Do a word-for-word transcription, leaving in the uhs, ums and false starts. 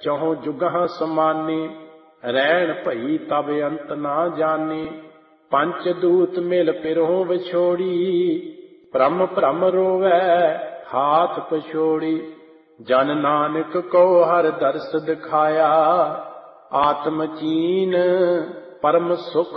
ਚਹੁ ਜੁਗਾਂ ਸਮਾਨੇ। ਰਹਿਣ ਭਈ ਤਬ ਅੰਤ ਨਾ ਜਾਣੇ। ਪੰਚ ਦੂਤ ਮਿਲ ਪਿਰਹੁ ਵਿਛੋੜੀ। ਭ੍ਰਮ ਭ੍ਰਮ ਰੋਵੈ ਹਾਥ ਪਛੋੜੀ। ਜਨ ਨਾਨਕ ਕੋ ਹਰ ਦਰਸ ਦਿਖਾਇਆ। ਆਤਮ ਚੀਨ ਪਰਮ ਸੁਖ